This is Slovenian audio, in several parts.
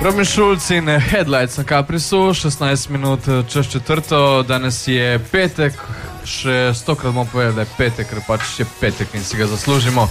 Robin Schulz in Headlights na Caprisu, 16 minut čez četvrto, danes je petek, še 100krat bomo povedali, da je petek, ker pač je petek in si ga zaslužimo.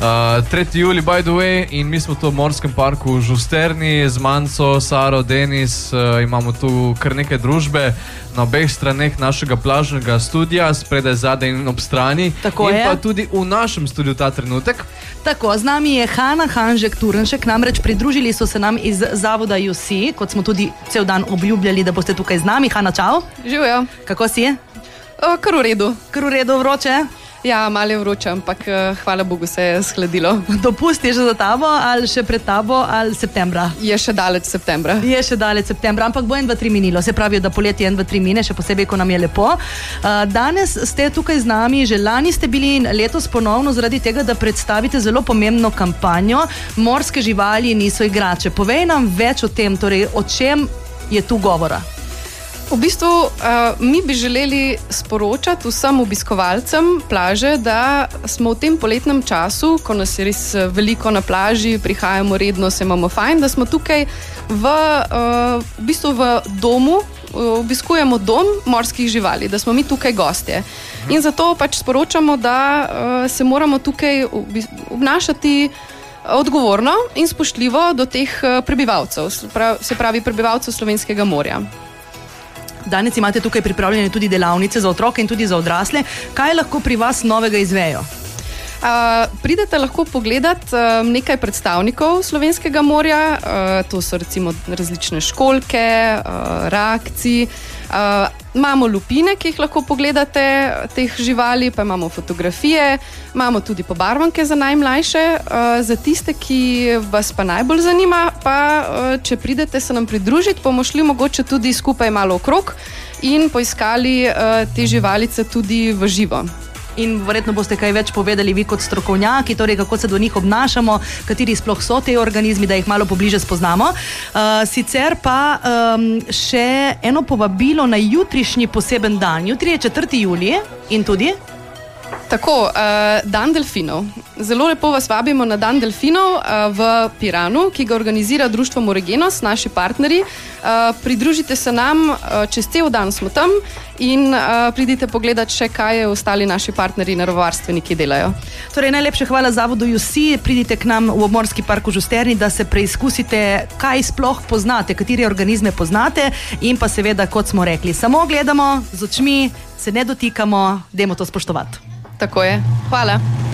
3. juli, by the way, in mi smo tu v Morskem parku v Žusterni z Manco, Saro, Denis, imamo tu kar nekaj družbe na obeh straneh našega plažnega studija, spredaj, zadaj in ob strani. Tako in je. pa tudi v našem studiu ta trenutek. Tako, z nami je Hana Hanžek-Turnšek, namreč pridružili so se nam iz zavoda UC, kot smo tudi cel dan obljubljali, da boste tukaj z nami. Hana, čau. Živijo. Kako si? Kar v redu. Kar v redu, vroče? Ja, malo je vroče, ampak hvala Bogu se je shladilo. Dopust je že za tabo, ali še pred tabo, ali septembra? Je še daleč septembra. Je še daleč septembra, ampak bo 1, 2, 3 minilo. Se pravi, da poletje 1, 2, 3 mine, še posebej, ko nam je lepo. Danes ste tukaj z nami, že lani ste bili in letos ponovno zaradi tega, da predstavite zelo pomembno kampanjo Morske živali niso igrače. Povej nam več o tem, torej o čem je tu govora. V bistvu mi bi želeli sporočati vsem obiskovalcem plaže, da smo v tem poletnem času, ko nas je res veliko na plaži, prihajamo redno, se imamo fajn, da smo tukaj v bistvu v domu, obiskujemo dom morskih živali, da smo mi tukaj gostje. In zato pač sporočamo, da se moramo tukaj obnašati odgovorno in spoštljivo do teh prebivalcev, se pravi prebivalcev Slovenskega morja. Danes imate tukaj pripravljene tudi delavnice za otroke in tudi za odrasle. Kaj lahko pri vas novega izvejo? Pridete lahko pogledat nekaj predstavnikov Slovenskega morja, to so recimo različne školjke, rakci, imamo lupine, ki jih lahko pogledate, teh živali, pa imamo fotografije, imamo tudi pobarvanke za najmlajše, za tiste, ki vas pa najbolj zanima, pa če pridete se nam pridružiti, bomo šli mogoče tudi skupaj malo okrog in poiskali te živalice tudi v živo. In verjetno boste kaj več povedali vi kot strokovnjaki, torej kako se do njih obnašamo, kateri sploh so te organizmi, da jih malo pobliže spoznamo. Sicer pa še eno povabilo na jutrišnji poseben dan. Jutri je 4. julij in tudi? Tako, Dan delfinov. Zelo lepo vas vabimo na Dan delfinov v Piranu, ki ga organizira Društvo Moregenos, naši partnerji. Pridružite se nam, čez cel dan smo tam in pridite pogledat še, kaj ostali naši partnerji naravovarstveniki delajo. Torej, najlepše hvala zavodu UC, pridite k nam v Morski park v Žusterni, da se preizkusite, kaj sploh poznate, katere organizme poznate in pa seveda, kot smo rekli, samo gledamo z očmi, se ne dotikamo, dajmo to spoštovati. Tako je. Hvala.